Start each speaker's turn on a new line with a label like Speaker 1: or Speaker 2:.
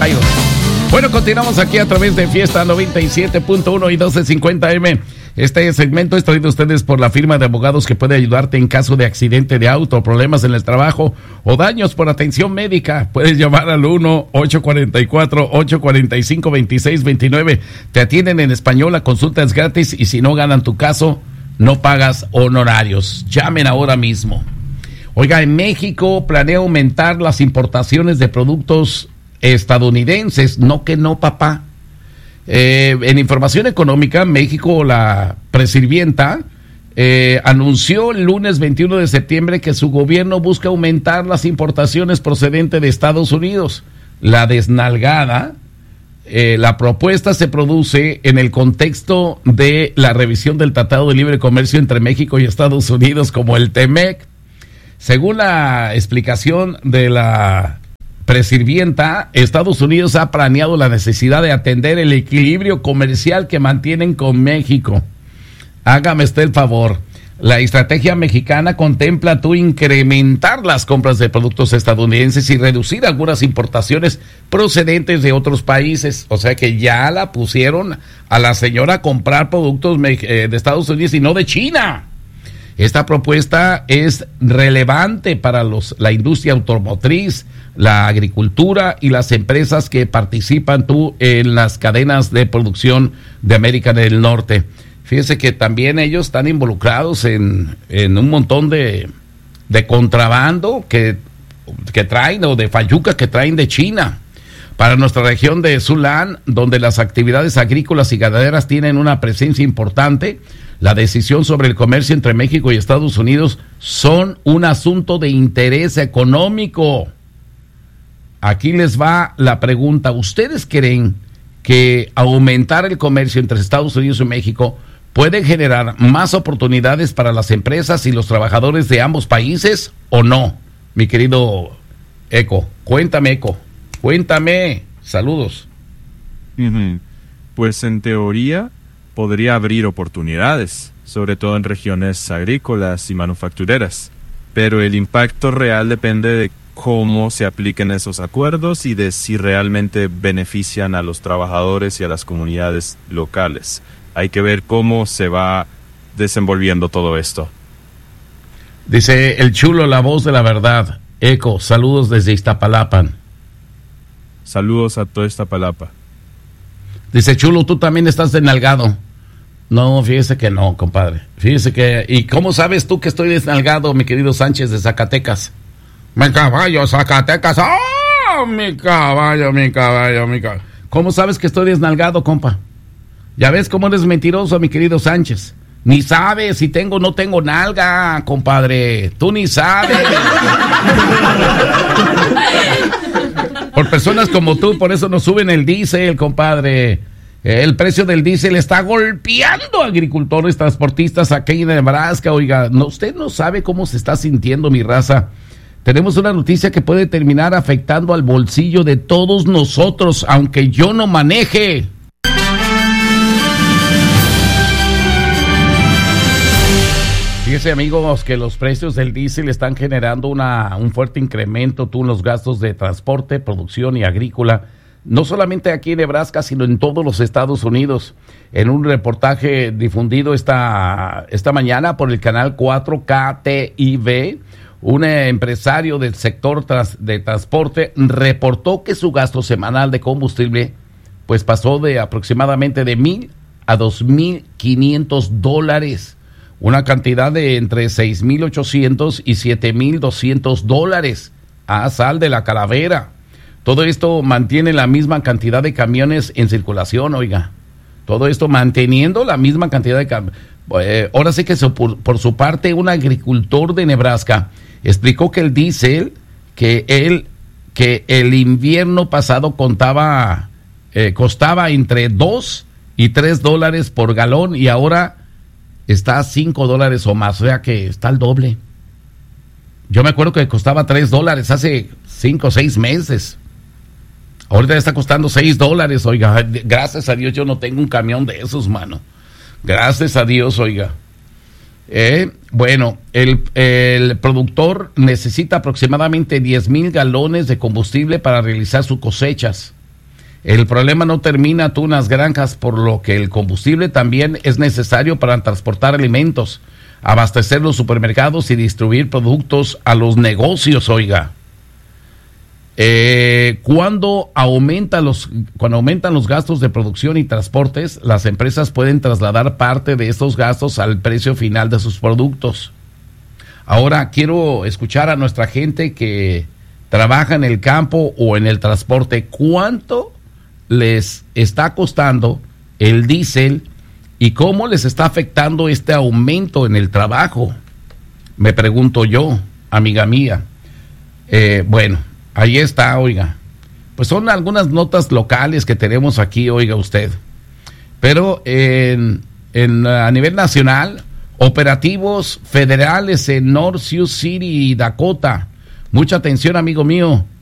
Speaker 1: Chairo. Bueno, continuamos aquí a través de Fiesta 97.1 y 1250M. Este segmento es traído a ustedes por la firma de abogados que puede ayudarte en caso de accidente de auto, problemas en el trabajo o daños por atención médica. Puedes llamar al 1-844-845-2629. Te atienden en español, la consulta es gratis y si no ganan tu caso, no pagas honorarios. Llamen ahora mismo. Oiga, en México planea aumentar las importaciones de productos estadounidenses. No que no, papá. En información económica, México, la presirvienta, anunció el lunes 21 de septiembre que su gobierno busca aumentar las importaciones procedentes de Estados Unidos. La desnalgada, la propuesta se produce en el contexto de la revisión del Tratado de Libre Comercio entre México y Estados Unidos, como el TEMEC. Según la explicación de la presirvienta, Estados Unidos ha planeado la necesidad de atender el equilibrio comercial que mantienen con México. Hágame usted el favor. La estrategia mexicana contempla incrementar las compras de productos estadounidenses y reducir algunas importaciones procedentes de otros países. O sea que ya la pusieron a la señora a comprar productos de Estados Unidos y no de China. Esta propuesta es relevante para la industria automotriz, la agricultura y las empresas que participan en las cadenas de producción de América del Norte. Fíjese que también ellos están involucrados en un montón de contrabando que traen, o de fayuca que traen de China. Para nuestra región de Zulán, donde las actividades agrícolas y ganaderas tienen una presencia importante, la decisión sobre el comercio entre México y Estados Unidos son un asunto de interés económico. Aquí les va la pregunta. ¿Ustedes creen que aumentar el comercio entre Estados Unidos y México puede generar más oportunidades para las empresas y los trabajadores de ambos países o no? Mi querido Eco, cuéntame, Eco. Cuéntame. Saludos.
Speaker 2: Pues en teoría podría abrir oportunidades, sobre todo en regiones agrícolas y manufactureras, pero el impacto real depende de cómo se apliquen esos acuerdos y de si realmente benefician a los trabajadores y a las comunidades locales. Hay que ver cómo se va desenvolviendo todo esto.
Speaker 1: Dice el chulo, la voz de la verdad. Eco, saludos desde Iztapalapan.
Speaker 2: Saludos a toda Iztapalapa.
Speaker 1: Dice Chulo, tú también estás desnalgado. No, fíjese que no, compadre. Fíjese que... ¿Y cómo sabes tú que estoy desnalgado, mi querido Sánchez de Zacatecas? Mi caballo, Zacatecas. ¡Oh! Mi caballo. ¿Cómo sabes que estoy desnalgado, compa? Ya ves cómo eres mentiroso, mi querido Sánchez. Ni sabes si tengo o no tengo nalga, compadre. Tú ni sabes. Por personas como tú, por eso nos suben el diésel, compadre. El precio del diésel está golpeando a agricultores, transportistas aquí en Nebraska. Oiga, usted no sabe cómo se está sintiendo, mi raza. Tenemos una noticia que puede terminar afectando al bolsillo de todos nosotros, aunque yo no maneje. Fíjense, amigos, que los precios del diésel están generando un fuerte incremento en los gastos de transporte, producción y agrícola, no solamente aquí en Nebraska, sino en todos los Estados Unidos. En un reportaje difundido esta mañana por el canal 4KTIV, un empresario del sector de transporte reportó que su gasto semanal de combustible pues pasó de aproximadamente de $1,000 a $2,500. Una cantidad de entre $6,800 y $7,200 a Sal de la Calavera. Todo esto mantiene la misma cantidad de camiones en circulación, oiga. Todo esto manteniendo la misma cantidad de camiones. Ahora sí que por su parte, un agricultor de Nebraska explicó que el diésel, que el invierno pasado costaba entre $2 y $3 por galón y ahora está a $5 o más, o sea que está al doble. Yo me acuerdo que costaba $3 hace 5 o 6 meses. Ahorita está costando $6, oiga. Gracias a Dios yo no tengo un camión de esos, mano. Gracias a Dios, oiga. Bueno, el productor necesita aproximadamente 10,000 galones de combustible para realizar sus cosechas. El problema no termina tú en las granjas, por lo que el combustible también es necesario para transportar alimentos, abastecer los supermercados y distribuir productos a los negocios, oiga. Cuando aumentan los gastos de producción y transportes, las empresas pueden trasladar parte de estos gastos al precio final de sus productos. Ahora quiero escuchar a nuestra gente que trabaja en el campo o en el transporte. ¿Cuánto les está costando el diésel y cómo les está afectando este aumento en el trabajo? Me pregunto yo, amiga mía. Bueno, ahí está, oiga. Pues son algunas notas locales que tenemos aquí, oiga usted. Pero a nivel nacional, operativos federales en North Sioux City, Dakota. Mucha atención, amigo mío.